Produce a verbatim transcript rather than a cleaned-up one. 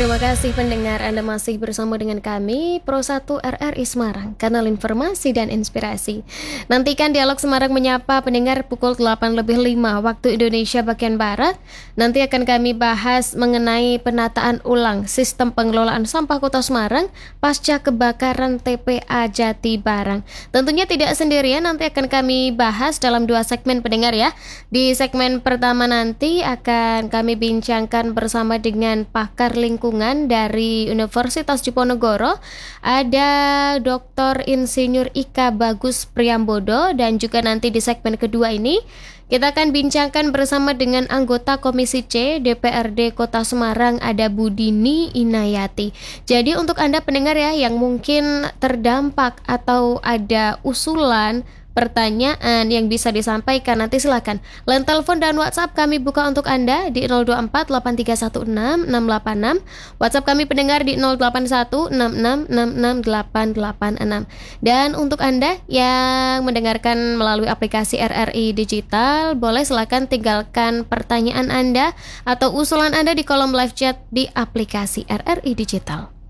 Terima kasih pendengar, Anda masih bersama dengan kami Pro satu R R I Semarang, kanal informasi dan inspirasi. Nantikan Dialog Semarang menyapa pendengar pukul delapan lebih lima waktu Indonesia bagian Barat. Nanti akan kami bahas mengenai penataan ulang sistem pengelolaan sampah Kota Semarang pasca kebakaran T P A Jati Barang. Tentunya tidak sendirian, nanti akan kami bahas dalam dua segmen pendengar ya. Di segmen pertama nanti akan kami bincangkan bersama dengan pakar lingkungan dari Universitas Diponegoro, ada Doktor Insinyur Ika Bagus Priambodo, dan juga nanti di segmen kedua ini kita akan bincangkan bersama dengan anggota Komisi C D P R D Kota Semarang, ada Budini Inayati. Jadi untuk Anda pendengar ya yang mungkin terdampak atau ada usulan pertanyaan yang bisa disampaikan, nanti silakan line telepon dan WhatsApp kami buka untuk Anda di nol dua empat delapan tiga satu enam enam delapan enam. WhatsApp kami pendengar di nol delapan satu enam enam enam enam delapan delapan enam. Dan untuk Anda yang mendengarkan melalui aplikasi R R I Digital, boleh silakan tinggalkan pertanyaan Anda atau usulan Anda di kolom live chat di aplikasi R R I Digital.